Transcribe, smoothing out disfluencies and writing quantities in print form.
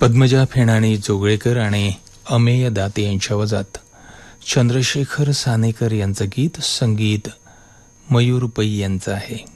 पद्मजा फेणाणी जोगळेकर आणि अमेय दाते यांच्या आवाजात चंद्रशेखर सानेकर यांचं गीत, संगीत मयूर पै यांचं आहे.